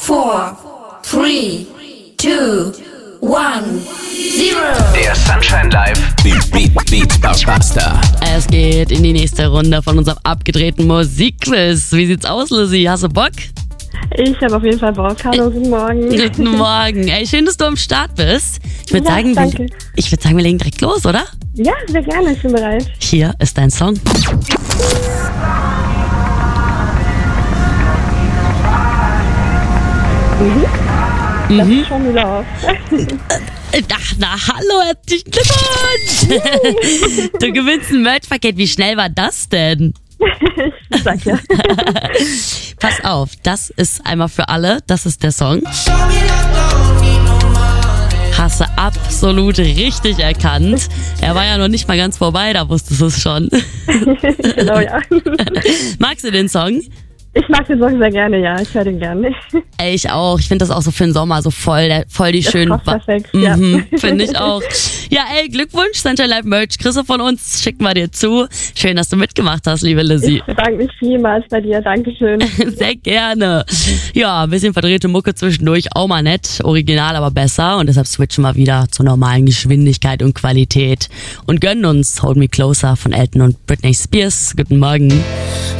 4, 3, 2, 1, 0. Der Sunshine Live Beat Buster. Es geht in die nächste Runde von unserem abgedrehten Musikquiz. Wie sieht's aus, Lizzie? Hast du Bock? Ich habe auf jeden Fall Bock. Hallo, guten Morgen. Guten Morgen. Ey, schön, dass du am Start bist. Ich würde sagen, danke. wir legen direkt los, oder? Ja, sehr gerne. Ich bin bereit. Hier ist dein Song. Das ist schon wieder auf. Ach, na, hallo, herzlichen Glückwunsch! Du gewinnst ein Merch-Paket. Wie schnell war das denn? Ich sag ja. Pass auf, das ist einmal für alle. Das ist der Song. Hast du absolut richtig erkannt. Er war ja noch nicht mal ganz vorbei, da wusstest du es schon. Genau, ja. Magst du den Song? Ich mag den Song sehr gerne, ja. Ich höre den gerne. Ey, ich auch. Ich finde das auch so für den Sommer so voll die Das schönen... passt perfekt, ja. Finde ich auch. Ja, ey, Glückwunsch, Sunshine Live Merch. Kriegst du von uns, schicken wir dir zu. Schön, dass du mitgemacht hast, liebe Lizzie. Ich bedanke mich vielmals bei dir. Dankeschön. Sehr gerne. Ja, ein bisschen verdrehte Mucke zwischendurch, auch mal nett. Original aber besser. Und deshalb switchen wir wieder zur normalen Geschwindigkeit und Qualität. Und gönnen uns Hold Me Closer von Elton und Britney Spears. Guten Morgen.